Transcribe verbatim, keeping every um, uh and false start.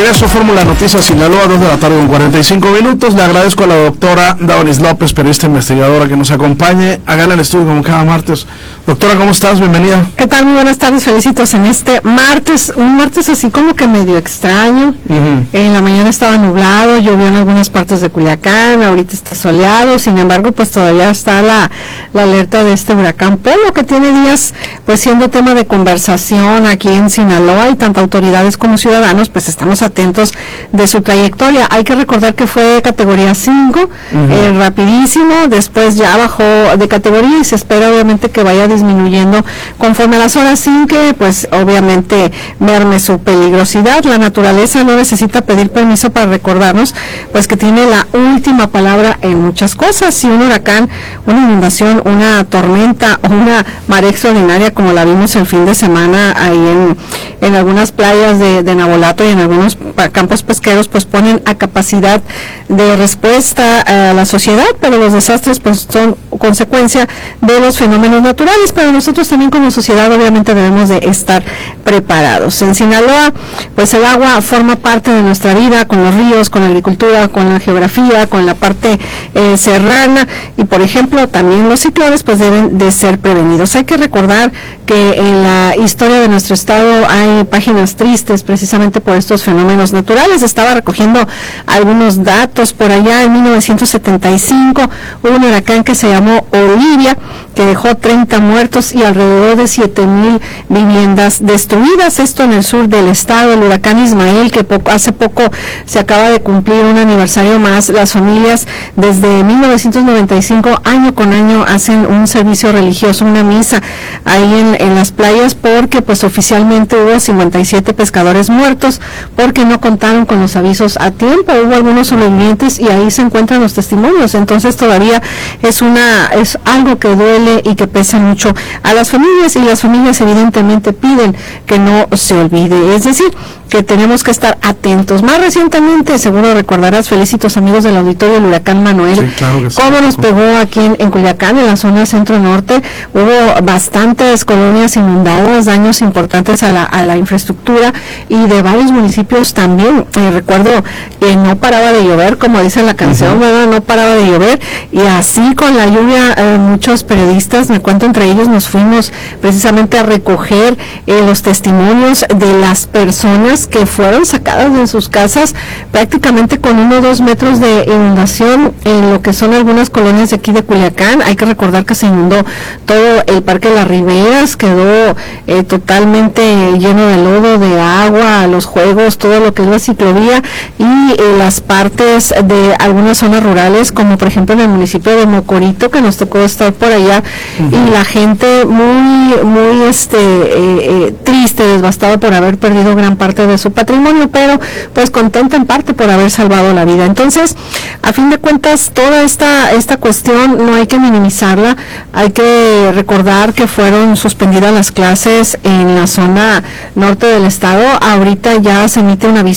regreso, Fórmula Noticias Sinaloa, dos de la tarde con cuarenta y cinco minutos. Le agradezco a la doctora Daonis López, periodista investigadora, que nos acompañe acá en el estudio como cada martes. Doctora, ¿cómo estás? Bienvenida. ¿Qué tal? Muy buenas tardes, felicitos en este martes, un martes así como que medio extraño. Uh-huh. En la mañana estaba nublado, llovió en algunas partes de Culiacán, ahorita está soleado, sin embargo, pues todavía está la, la alerta de este huracán Polo, que tiene días pues siendo tema de conversación aquí en Sinaloa, y tanto autoridades como ciudadanos pues estamos atentos de su trayectoria. Hay que recordar que fue categoría cinco, uh-huh. eh, rapidísimo, después ya bajó de categoría y se espera obviamente que vaya disminuyendo conforme a las horas, sin que pues obviamente merme su peligrosidad. La naturaleza no necesita pedir permiso para recordarnos pues que tiene la última palabra en muchas cosas. Si un huracán, una inundación, una tormenta o una marea extraordinaria como la vimos el fin de semana ahí en, en algunas playas de, de Navolato y en algunos campos pesqueros, pues ponen a capacidad de respuesta a la sociedad, pero los desastres pues son consecuencia de los fenómenos naturales, pero nosotros también como sociedad obviamente debemos de estar preparados. En Sinaloa pues el agua forma parte de nuestra vida, con los ríos, con la agricultura, con la geografía, con la parte eh, serrana, y por ejemplo también los ciclones pues deben de ser prevenidos. Hay que recordar que en la historia de nuestro estado hay páginas tristes precisamente por estos fenómenos naturales. Estaba recogiendo algunos datos por allá. En mil novecientos setenta y cinco hubo un huracán que se llamó Olivia, que dejó treinta muertos y alrededor de siete mil viviendas destruidas, esto en el sur del estado. El huracán Ismael, que poco, hace poco se acaba de cumplir un aniversario más. Las familias desde mil novecientos noventa y cinco año con año hacen un servicio religioso, una misa ahí en, en las playas, porque pues oficialmente hubo cincuenta y siete pescadores muertos porque no contaron con los avisos a tiempo. Hubo algunos sobrevivientes y ahí se encuentran los testimonios. Entonces todavía es una es algo que duele y que pesa mucho a las familias, y las familias evidentemente piden que no se olvide, es decir, que tenemos que estar atentos. Más recientemente, seguro recordarás, felicitos amigos del auditorio, el huracán Manuel, sí, claro que sí, cómo nos pegó aquí en, en Culiacán, en la zona centro-norte. Hubo bastantes colonias inundadas, daños importantes a la, a la infraestructura, y de varios municipios también. Eh, recuerdo que no paraba de llover, como dice la canción, uh-huh. ¿verdad? No paraba de llover, y así con la lluvia eh, muchos periodistas, me cuento entre ellos, nos fuimos precisamente a recoger eh, los testimonios de las personas que fueron sacadas de sus casas prácticamente con uno o dos metros de inundación en lo que son algunas colonias de aquí de Culiacán. Hay que recordar que se inundó todo el Parque de las Riberas, quedó eh, totalmente lleno de lodo, de agua, los juegos, todo lo que es la ciclovía, y eh, las partes de algunas zonas rurales, como por ejemplo en el municipio de Mocorito, que nos tocó estar por allá, uh-huh. y la gente muy, muy este eh, eh, triste, devastada por haber perdido gran parte de su patrimonio, pero pues contenta en parte por haber salvado la vida. Entonces, a fin de cuentas, toda esta esta cuestión no hay que minimizarla. Hay que recordar que fueron suspendidas las clases en la zona norte del estado. Ahorita ya se emite un aviso